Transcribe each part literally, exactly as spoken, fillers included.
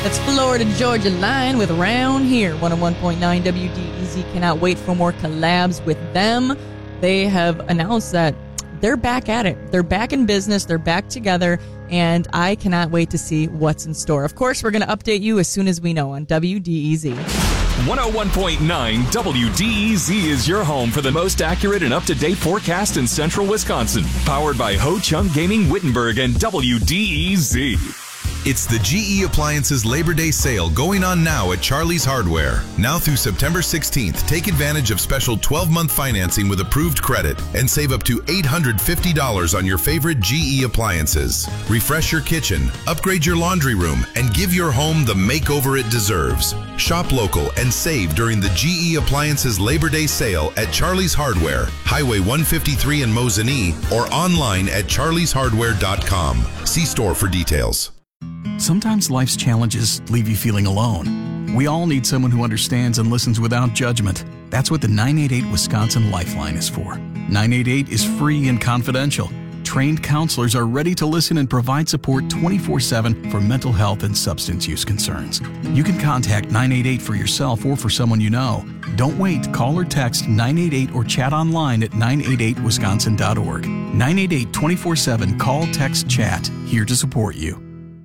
That's Florida Georgia Line with Around Here. one oh one point nine W D E Z. Cannot wait for more collabs with them. They have announced that they're back at it. They're back in business. They're back together. And I cannot wait to see what's in store. Of course, we're going to update you as soon as we know on W D E Z. one oh one point nine W D E Z is your home for the most accurate and up-to-date forecast in central Wisconsin. Powered by Ho Chunk Gaming Wittenberg and W D E Z. It's the G E Appliances Labor Day sale going on now at Charlie's Hardware. Now through September sixteenth, take advantage of special twelve-month financing with approved credit and save up to eight hundred fifty dollars on your favorite G E appliances. Refresh your kitchen, upgrade your laundry room, and give your home the makeover it deserves. Shop local and save during the G E Appliances Labor Day sale at Charlie's Hardware, Highway one fifty-three in Mosinee, or online at charlies hardware dot com. See store for details. Sometimes life's challenges leave you feeling alone. We all need someone who understands and listens without judgment. That's what the nine eight eight Wisconsin Lifeline is for. nine eight eight is free and confidential. Trained counselors are ready to listen and provide support twenty-four seven for mental health and substance use concerns. You can contact nine eight eight for yourself or for someone you know. Don't wait. Call or text nine eight eight or chat online at nine eight eight wisconsin dot org. nine eight eight twenty-four seven Call, Text, Chat. Here to support you.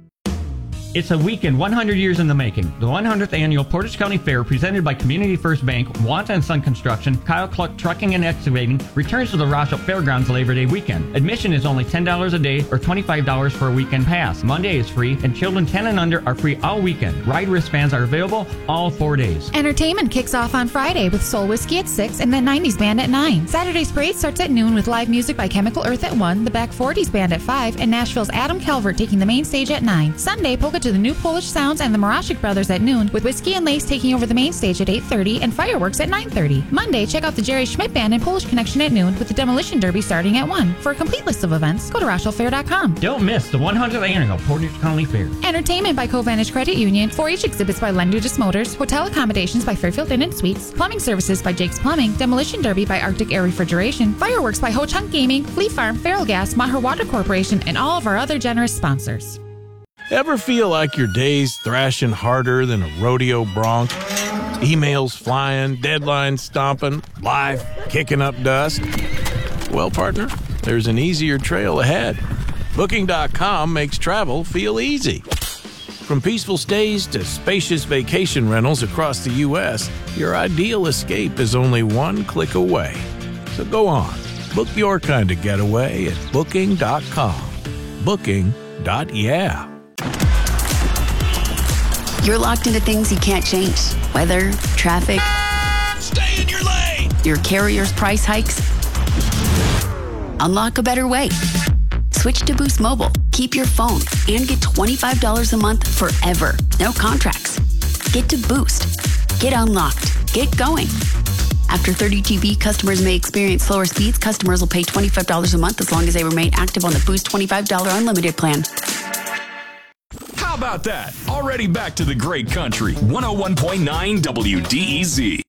It's a weekend one hundred years in the making. The one hundredth Annual Portage County Fair, presented by Community First Bank, Wanta and Son Construction, Kyle Cluck Trucking and Excavating, returns to the Rochelle Fairgrounds Labor Day weekend. Admission is only ten dollars a day or twenty-five dollars for a weekend pass. Monday is free, and children ten and under are free all weekend. Ride wristbands are available all four days. Entertainment kicks off on Friday with Soul Whiskey at six and the nineties Band at nine. Saturday's parade starts at noon with live music by Chemical Earth at one, the Back forties Band at five, and Nashville's Adam Calvert taking the main stage at nine. Sunday, polka to the New Polish Sounds and the Morashik Brothers at noon, with Whiskey and Lace taking over the main stage at eight thirty and fireworks at nine thirty. Monday, check out the Jerry Schmidt Band and Polish Connection at noon, with the Demolition Derby starting at one. For a complete list of events, go to rochelle fair dot com. Don't miss the one hundredth Annual Portage County Fair. Entertainment by Covantage Credit Union, four H exhibits by Lendudis Motors, hotel accommodations by Fairfield Inn and Suites, plumbing services by Jake's Plumbing, Demolition Derby by Arctic Air Refrigeration, fireworks by Ho Chunk Gaming, Flea Farm, Feral Gas, Maher Water Corporation, and all of our other generous sponsors. Ever feel like your day's thrashing harder than a rodeo bronc? Emails flying, deadlines stomping, life kicking up dust? Well, partner, there's an easier trail ahead. Booking dot com makes travel feel easy. From peaceful stays to spacious vacation rentals across the U S, your ideal escape is only one click away. So go on, book your kind of getaway at booking dot com. Booking. Yeah. You're locked into things you can't change. Weather, traffic. Stay in your lane! Your carrier's price hikes. Unlock a better way. Switch to Boost Mobile. Keep your phone and get twenty-five dollars a month forever. No contracts. Get to Boost. Get unlocked. Get going. After thirty G B, customers may experience slower speeds. Customers will pay twenty-five dollars a month as long as they remain active on the Boost twenty-five dollars unlimited plan. How about that? Already back to the great country. one oh one point nine W D E Z.